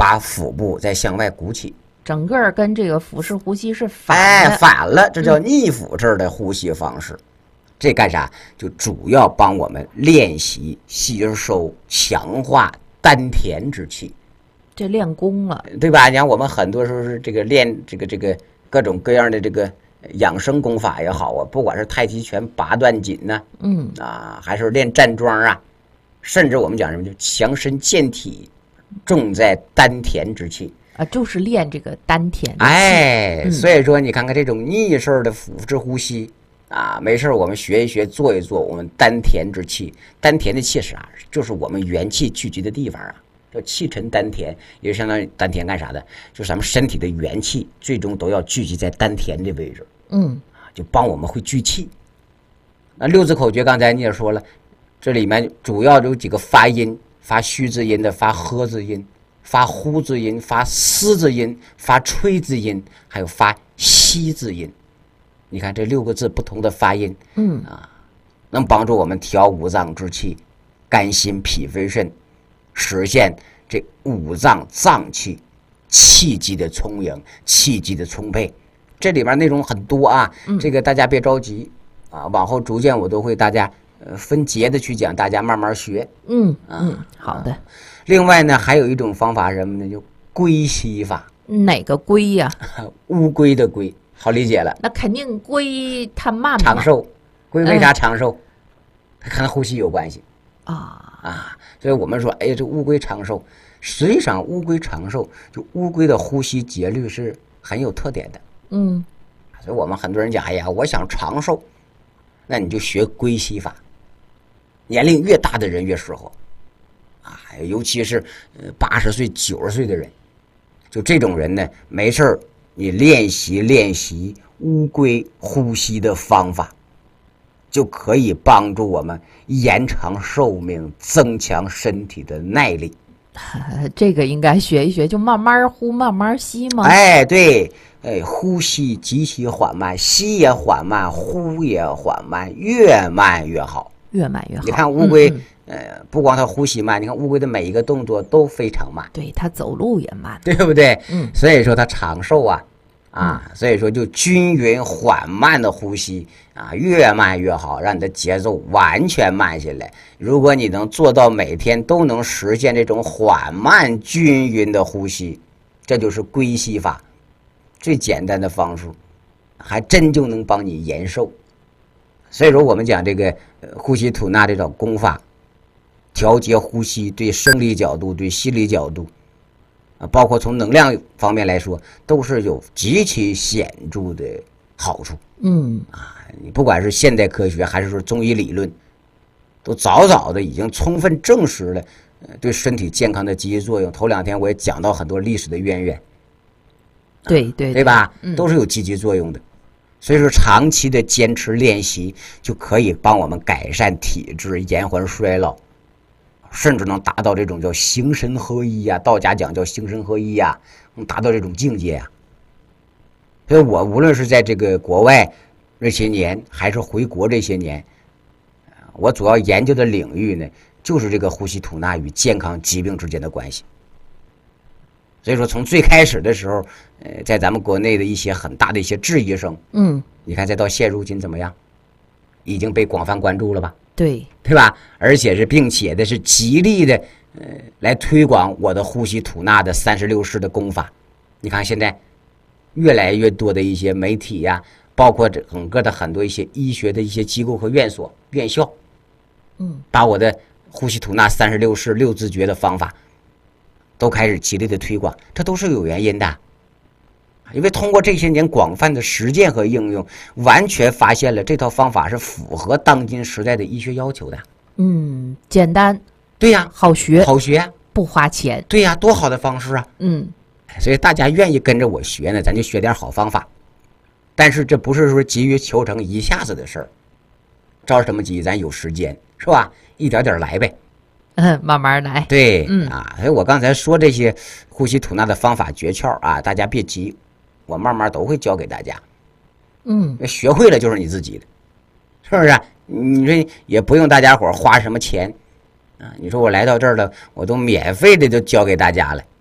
把腹部再向外鼓起， 整个跟这个腹式呼吸是反的， 反了，这叫逆腹式的呼吸方式。这干啥？就主要帮我们练习吸收、强化丹田之气。 这练功了， 对吧？你看我们很多时候是这个练这个各种各样的这个养生功法也好啊，不管是太极拳八段锦呐，还是练站桩啊，甚至我们讲什么就强身健体，重在丹田之气啊，就是练这个丹田。 所以说你看看这种逆式的腹式呼吸啊，没事我们学一学，做一做我们丹田之气。丹田的气是啥？就是我们元气聚集的地方啊。叫气沉丹田，也就相当于丹田干啥的？就是咱们身体的元气最终都要聚集在丹田的位置，就帮我们会聚气。那六字口诀刚才你也说了，这里面主要有几个发音：发虚字音的，发呵字音，发呼字音，发嘶字音，发吹字音，还有发吸字音。你看这6个字不同的发音，能帮助我们调五脏之气，肝心脾肺肾。实现这五脏脏器气机的充盈，气机的充沛。这里面内容很多啊，这个大家别着急啊，往后逐渐我都会大家分节的去讲，大家慢慢学。 好的。 另外呢，还有一种方法是什么呢？就龟吸法。 哪个龟呀？ 乌龟的龟，好理解了。 那肯定龟它慢长寿，龟为啥长寿？它跟呼吸有关系所以我们说，哎，这乌龟长寿，实际上乌龟长寿，就乌龟的呼吸节律是很有特点的。所以我们很多人讲，哎呀，我想长寿，那你就学龟吸法。年龄越大的人越适合尤其是80岁、90岁的人，就这种人呢，没事你练习乌龟呼吸的方法。就可以帮助我们延长寿命，增强身体的耐力。 这个应该学一学，就慢慢呼，慢慢吸吗？ 对，呼吸极其缓慢，吸也缓慢，呼也缓慢，越慢越好。 越慢越好。 你看乌龟，不光它呼吸慢，你看乌龟的每一个动作都非常慢。 对，它走路也慢， 对不对？所以说它长寿所以说就均匀缓慢的呼吸越慢越好，让你的节奏完全慢下来。如果你能做到每天都能实现这种缓慢均匀的呼吸，这就是龟吸法最简单的方式，还真就能帮你延寿。所以说我们讲这个呼吸吐纳这种功法，调节呼吸对生理角度对心理角度包括从能量方面来说，都是有极其显著的好处。你不管是现代科学还是说中医理论，都早早的已经充分证实了对身体健康的积极作用。头2天我也讲到很多历史的渊源，对吧？都是有积极作用的。所以说，长期的坚持练习就可以帮我们改善体质，延缓衰老。甚至能达到这种叫形神合一道家讲叫形神合一能达到这种境界所以我无论是在这个国外这些年，还是回国这些年，我主要研究的领域呢，就是这个呼吸吐纳与健康疾病之间的关系。所以说，从最开始的时候，在咱们国内的一些很大的一些质疑声，你看再到现如今怎么样，已经被广泛关注了吧？对吧？而且是并且的是极力的来推广我的呼吸吐纳的36式的功法。你看现在越来越多的一些媒体包括整个的很多一些医学的一些机构和院所院校把我的呼吸吐纳36式6字诀的方法都开始极力的推广，这都是有原因的。因为通过这些年广泛的实践和应用，完全发现了这套方法是符合当今时代的医学要求的。 简单， 对呀， 好学，不花钱， 对呀，多好的方式所以大家愿意跟着我学呢，咱就学点好方法。但是这不是说急于求成一下子的事儿，着什么急？咱有时间是吧？一点点来呗。 慢慢来。 对所以我刚才说这些呼吸吐纳的方法诀窍大家别急。我慢慢都会教给大家，学会了就是你自己的，是不是？你说也不用大家伙花什么钱你说我来到这儿了，我都免费的就教给大家了。